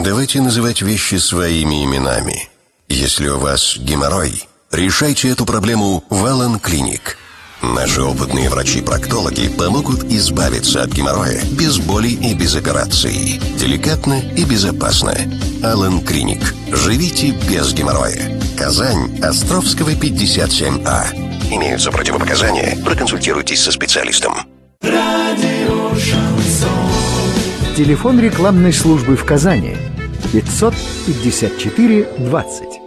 Давайте называть вещи своими именами. Если у вас геморрой, решайте эту проблему в Аллен Клиник. Наши опытные врачи-проктологи помогут избавиться от геморроя без боли и без операции. Деликатно и безопасно. Аллен Клиник. Живите без геморроя. Казань, Островского, 57А. Имеются противопоказания. Проконсультируйтесь со специалистом. Радио Шансон. Телефон рекламной службы в Казани 554 20.